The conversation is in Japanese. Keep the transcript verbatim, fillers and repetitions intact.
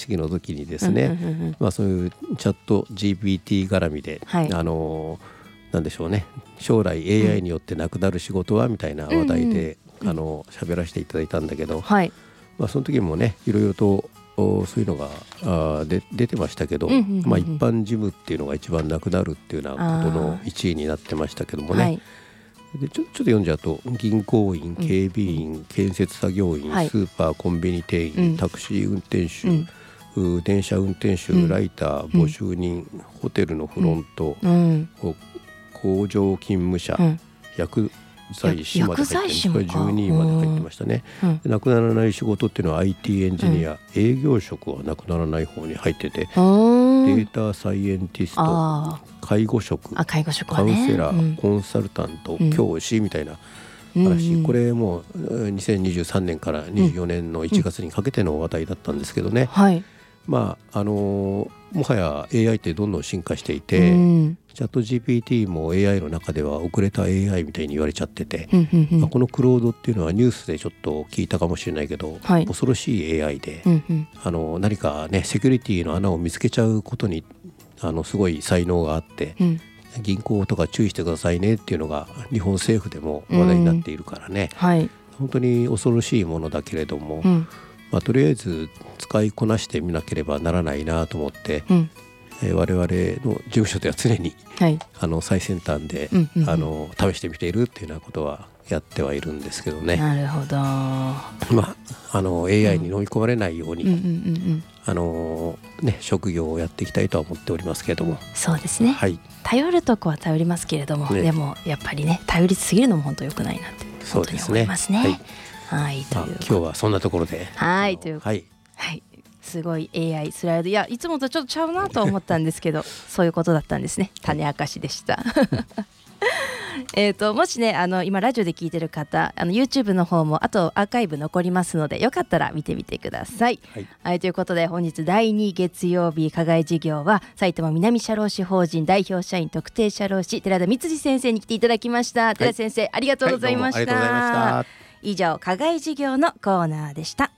式の時にですね、 うんうんうんうん、 まあ、そういうチャット ジーピーティー 絡みで、 はい、 あのなんでしょうね、将来 エーアイ によってなくなる仕事はみたいな話題で、うんうん、あの喋らせていただいたんだけど、 はい、 まあ、その時もねいろいろとそういうのがあで出てましたけど、 うんうんうんうん、 まあ、一般事務っていうのが一番なくなるっていうようなことのいちいになってましたけどもね、はい、でちょ、ちょっと読んじゃうと銀行員、警備員、うん、建設作業員、はい、スーパーコンビニ店員、うん、タクシー運転手、うん、電車運転手、うん、ライター、募集人、うん、ホテルのフロント、うん、工場勤務者、うん、薬剤師まで入って、これじゅうにいまで入ってましたね、うん、なくならない仕事っていうのは アイティー エンジニア、うん、営業職はなくならない方に入ってて、データサイエンティスト、介護職、 あ介護職はね、カウンセラー、 うん、 コンサルタント、うん、教師みたいな話、うん、これもにせんにじゅうさんねんからにじゅうよねんのいちがつにかけての話題だったんですけどね、うんはい、まああのもはや エーアイ ってどんどん進化していて、うん、チャット ジーピーティー も エーアイ の中では遅れた エーアイ みたいに言われちゃってて、うんうんうんまあ、このクロードっていうのはニュースでちょっと聞いたかもしれないけど、はい、恐ろしい エーアイ で、うんうん、あの何かねセキュリティの穴を見つけちゃうことにあのすごい才能があって、うん、銀行とか注意してくださいねっていうのが日本政府でも話題になっているからね、うんはい、本当に恐ろしいものだけれども、うんまあ、とりあえず使いこなしてみなければならないなと思って、うんえー、我々の事務所では常に、はい、あの最先端で、うんうんうん、あの試してみているっていうようなことはやってはいるんですけどね。 なるほど、 まあ、あの エーアイ に飲み込まれないように、うんうんうんうんあのね、職業をやっていきたいとは思っておりますけれども。 そうですね、はい、頼るとこは頼りますけれども、ね、でもやっぱりね頼りすぎるのも本当良くないなって本当に思いますね。そうですね、はいはい、という今日はそんなところではいという、はいはい、すごい エーアイ スライドいやいつもとちょっとちゃうなと思ったんですけどそういうことだったんですね。種明かしでしたえともしねあの今ラジオで聞いてる方あの YouTube の方もあとアーカイブ残りますのでよかったら見てみてください、はいはい、ということで本日だいに月曜日課外授業は埼玉南社労士法人代表社員特定社労士寺田光次先生に来ていただきました。寺田先生、はい、ありがとうございました、はい、以上課外授業のコーナーでした。